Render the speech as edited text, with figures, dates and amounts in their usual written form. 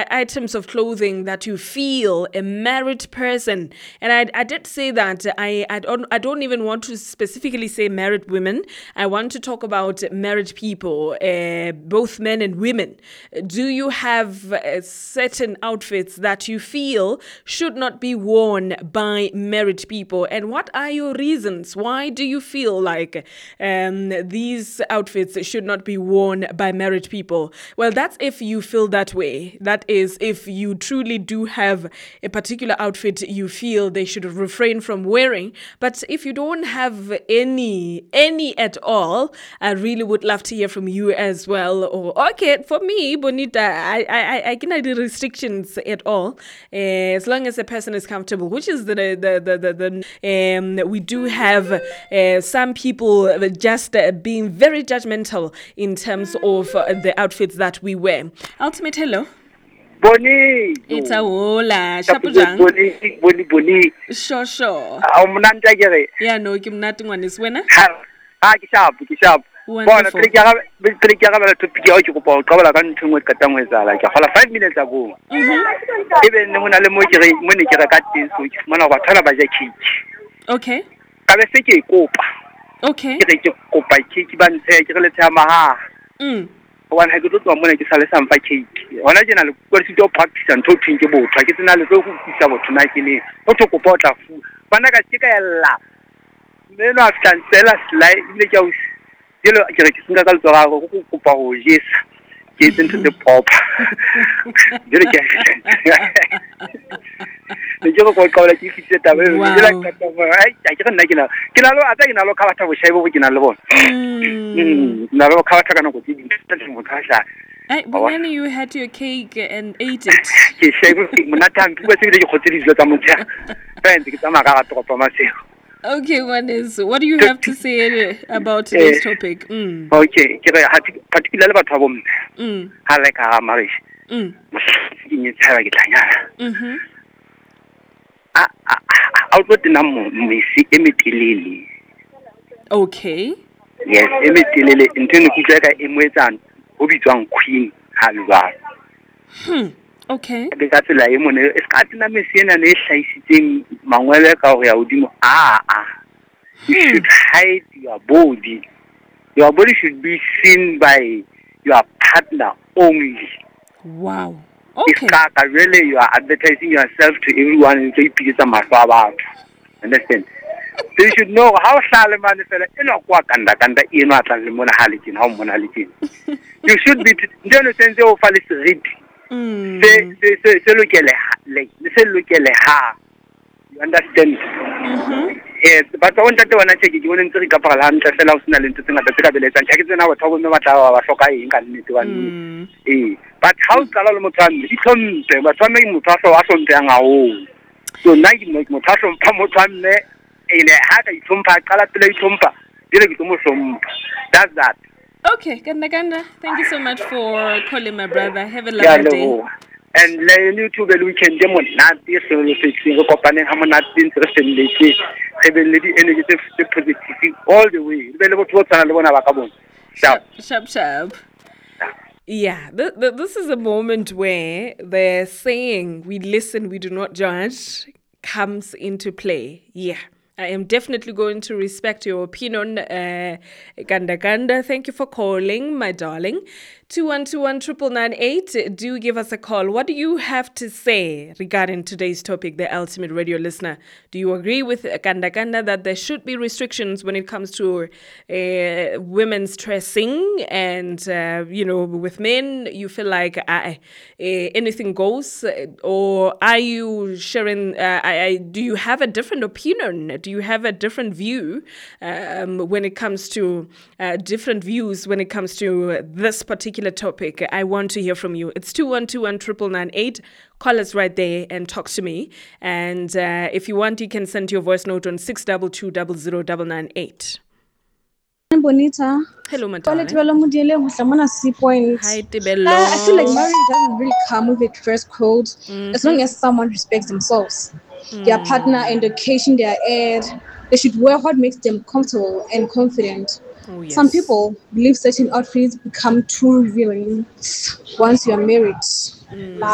items of clothing that you feel a married person, and I did say that I don't even want to specifically say married women. I want to talk about married people, both men and women. Do you have certain outfits that you feel should not be worn by married people, and what are your reasons? Why do you feel like these outfits should not be worn by married people? Well, that's if you feel that way. That is if you truly do have a particular outfit you feel they should refrain from wearing. But if you don't have any at all, I really would love to hear from you as well. Or okay, for me, Bonita, I cannot do restrictions at all, as long as the person is comfortable, which is we do have some people just being very judgmental in terms of the outfits that we wear. Ultimate, hello. Boni. It's a hola. Shapujang. Boni. Sure. Mnanta kere. Yeah, no, ke mnate ngwane is wena. Ke sharp. Bona pele ke ga ba topic ya go go qobola ka ntshwe ka tangwe zala ke gola 5 minutes ago. Ebe nne mona le mo ke re mo ne ke re ka tso ke fumana go thola ba ja cake. Okay. Ka be se ke kopa. Okay. Ke re ke kopa cake ba ntshe ke re le tsama ha. One ha ke tlo mona ke sale sampa cake. Hona jena le go se tlo practice ntho thweng ke botho ke tsena le go fisa botho na ke ne o tlo kopa tla fu bana ka se ka yalla me no aftansela slide ile ke o dilo ke re ke singa ka letswa go kopa go jesa ke into the pop dilo ke ne ke go qola ke fitse tabe dilo ka tabe ai ke nna ke na lo ata ke na lo ka batla bo shaibo ke na le bona na lo ka batla kana go tsi tse mo khasha. But then you had your cake and ate it. Ke shaibo mona tampi ba se ke khotse dijo tsa motho fence ke tsama ka ga topa masego. Okay, what do you have to say about today's topic? Okay, particularly about problem. I like our marriage. In your Taragitana. I'll put the number, Missy Emitilili. Okay. Yes, Emitilili, in turn, Emwetan, Obi-Wan Queen, Halva. Okay. Because like it's cutting a machine and it's sitting Manuela Kaudimo. You should hide your body. Your body should be seen by your partner only. Wow. Okay. It's really you are advertising yourself to everyone and say pieces of my father. Understand? So you should know how Salaman is kanda you should be don't sense of read. Se lokele ha. You understand? Yes, but I want to want to check you want to kapal han tsela usna le ntse ngata tse ka beletsa ke tsena batho ba ba tla ba hloka eng ka nnete wa nne. But how tsala le motho mme di tlhompe ba tsama ke motho a so ntse nga o. So na ke motho a so mpha motho mme ene ha ka ithompa qala pele ithompa dire ke mo sompa. That's that. Okay, Ganda, thank you so much for calling my brother. Have a lovely day. And you to the weekend demo not this fixing a company how not interested in the energy positive all the way. Sharp. Yeah, this is a moment where the saying "we listen, we do not judge" comes into play. Yeah. I am definitely going to respect your opinion, Ganda. Thank you for calling, my darling. 2121-998. Do give us a call. What do you have to say regarding today's topic, the ultimate radio listener? Do you agree with Ganda that there should be restrictions when it comes to women's dressing? And, with men, you feel like anything goes? Or are you sharing, do you have a different opinion? Do you have a different view when it comes to different views when it comes to this particular topic? I want to hear from you. It's 2121-998. Call us right there and talk to me. And if you want, you can send your voice note on 622-00998. Bonita. Hello, madam. Hi, Tibello. I feel like marriage doesn't really come with a dress code as long as someone respects themselves, their partner, and the occasion they are at. They should wear what makes them comfortable and confident. Oh, yes. Some people believe certain outfits become too revealing once you are married.